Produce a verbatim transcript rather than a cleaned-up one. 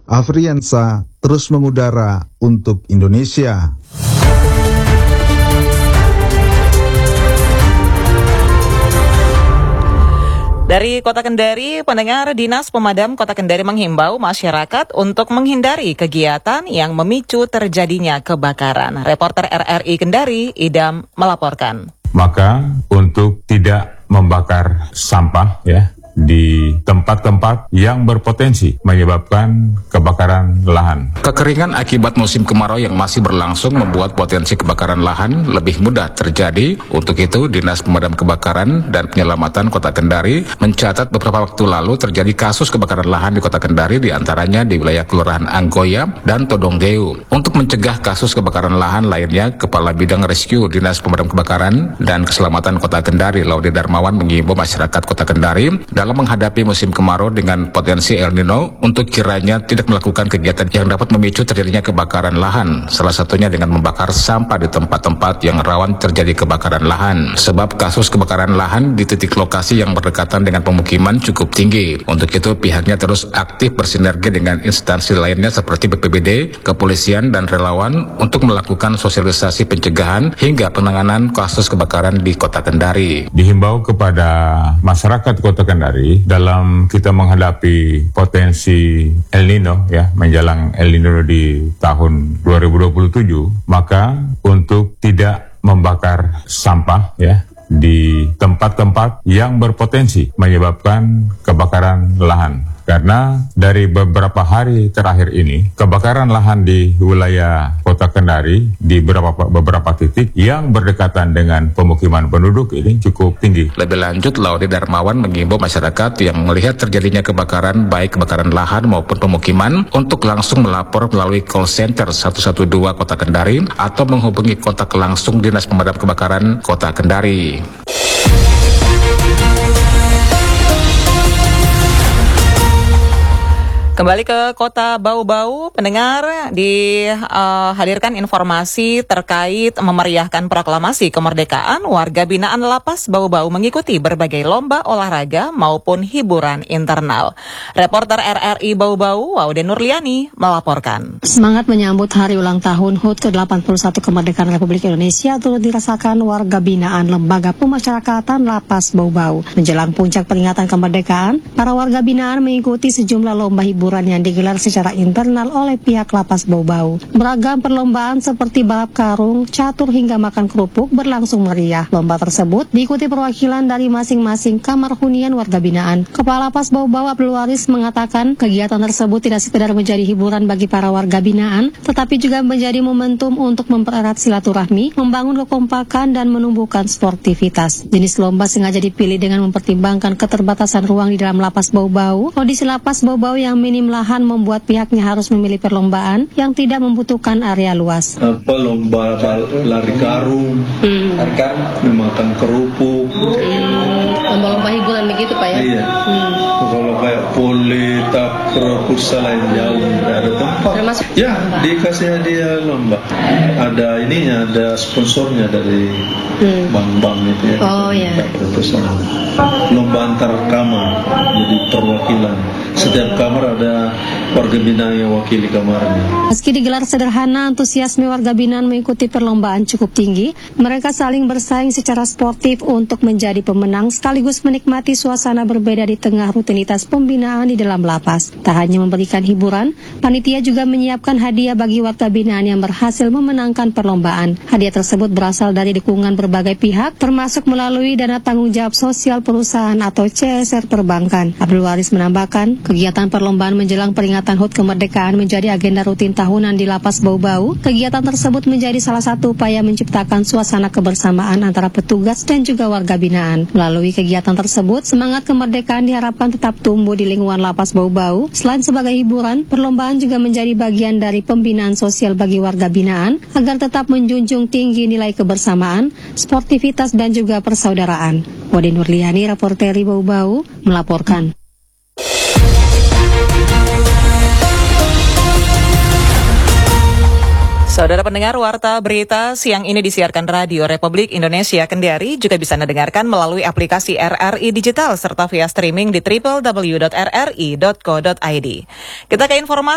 Afriansa terus mengudara untuk Indonesia. Dari Kota Kendari, pendengar, Dinas Pemadam Kota Kendari menghimbau masyarakat untuk menghindari kegiatan yang memicu terjadinya kebakaran. Reporter R R I Kendari, Idam, melaporkan. Maka untuk tidak membakar sampah ya di tempat-tempat yang berpotensi menyebabkan kebakaran lahan. Kekeringan akibat musim kemarau yang masih berlangsung membuat potensi kebakaran lahan lebih mudah terjadi. Untuk itu, Dinas Pemadam Kebakaran dan Penyelamatan Kota Kendari mencatat beberapa waktu lalu terjadi kasus kebakaran lahan di Kota Kendari, diantaranya di wilayah Kelurahan Anggoya dan Todongdeu. Untuk mencegah kasus kebakaran lahan lainnya, Kepala Bidang Rescue Dinas Pemadam Kebakaran dan Keselamatan Kota Kendari, Laude Darmawan, mengimbau masyarakat Kota Kendari dalam menghadapi musim kemarau dengan potensi El Nino untuk kiranya tidak melakukan kegiatan yang dapat memicu terjadinya kebakaran lahan, salah satunya dengan membakar sampah di tempat-tempat yang rawan terjadi kebakaran lahan. Sebab kasus kebakaran lahan di titik lokasi yang berdekatan dengan pemukiman cukup tinggi. Untuk itu pihaknya terus aktif bersinergi dengan instansi lainnya seperti B P B D, kepolisian, dan relawan untuk melakukan sosialisasi pencegahan hingga penanganan kasus kebakaran di Kota Kendari. Dihimbau kepada masyarakat Kota Kendari dalam kita menghadapi potensi El Nino ya, menjelang El Nino di tahun dua ribu dua puluh tujuh, maka untuk tidak membakar sampah ya di tempat-tempat yang berpotensi menyebabkan kebakaran lahan. Karena dari beberapa hari terakhir ini, kebakaran lahan di wilayah Kota Kendari di beberapa beberapa titik yang berdekatan dengan pemukiman penduduk ini cukup tinggi. Lebih lanjut, Laude Darmawan mengimbau masyarakat yang melihat terjadinya kebakaran, baik kebakaran lahan maupun pemukiman, untuk langsung melapor melalui call center satu satu dua Kota Kendari atau menghubungi kontak langsung Dinas Pemadam Kebakaran Kota Kendari. Kembali ke Kota Bau-Bau, pendengar, dihadirkan uh, informasi terkait memeriahkan proklamasi kemerdekaan. Warga binaan Lapas Bau-Bau mengikuti berbagai lomba olahraga maupun hiburan internal. Reporter R R I Bau-Bau, Waude Nurliani, melaporkan. Semangat menyambut hari ulang tahun H U T ke delapan puluh satu kemerdekaan Republik Indonesia turut dirasakan warga binaan Lembaga Pemasyarakatan Lapas Bau-Bau. Menjelang puncak peringatan kemerdekaan, para warga binaan mengikuti sejumlah lomba hiburan yang digelar secara internal oleh pihak Lapas Bau-Bau. Beragam perlombaan seperti balap karung, catur hingga makan kerupuk berlangsung meriah. Lomba tersebut diikuti perwakilan dari masing-masing kamar hunian warga binaan. Kepala Lapas Bau-Bau Abdul Waris mengatakan kegiatan tersebut tidak sekedar menjadi hiburan bagi para warga binaan, tetapi juga menjadi momentum untuk mempererat silaturahmi, membangun kekompakan dan menumbuhkan sportivitas. Jenis lomba sengaja dipilih dengan mempertimbangkan keterbatasan ruang di dalam Lapas Bau-Bau. Kondisi Lapas Bau-Bau yang minim lahan membuat pihaknya harus memilih perlombaan yang tidak membutuhkan area luas. Apa lomba lari karung, hmm. memakan kerupuk, hmm. lomba-lomba hiburan begitu Pak ya? Iya. Hmm. Kalau kayak poli, takraw, futsal lain jauh tidak ada tempat. Termasuk? Ya, dikasih hadiah lomba. Ada ininya, ada sponsornya dari hmm. bank-bank itu ya. Oh iya. Lomba antar kamar, jadi perwakilan. Setiap kamar ada warga binaan yang wakili kamarnya. Meski digelar sederhana, antusiasme warga binaan mengikuti perlombaan cukup tinggi. Mereka saling bersaing secara sportif untuk menjadi pemenang sekaligus menikmati suasana berbeda di tengah rutinitas pembinaan di dalam lapas. Tak hanya memberikan hiburan, panitia juga menyiapkan hadiah bagi warga binaan yang berhasil memenangkan perlombaan. Hadiah tersebut berasal dari dukungan berbagai pihak, termasuk melalui dana tanggung jawab sosial perusahaan atau C S R perbankan. Abdul Waris menambahkan, kegiatan perlombaan menjelang peringatan H U T kemerdekaan menjadi agenda rutin tahunan di Lapas Bau-Bau. Kegiatan tersebut menjadi salah satu upaya menciptakan suasana kebersamaan antara petugas dan juga warga binaan. Melalui kegiatan tersebut, semangat kemerdekaan diharapkan tetap tumbuh di lingkungan Lapas Bau-Bau. Selain sebagai hiburan, perlombaan juga menjadi bagian dari pembinaan sosial bagi warga binaan agar tetap menjunjung tinggi nilai kebersamaan, sportivitas dan juga persaudaraan. Waude Nurliani, Reporteri Bau-Bau, melaporkan. Saudara pendengar, Warta Berita siang ini disiarkan Radio Republik Indonesia Kendari, juga bisa Anda dengarkan melalui aplikasi R R I Digital serta via streaming di w w w dot r r i dot co dot i d. Kita ke informasi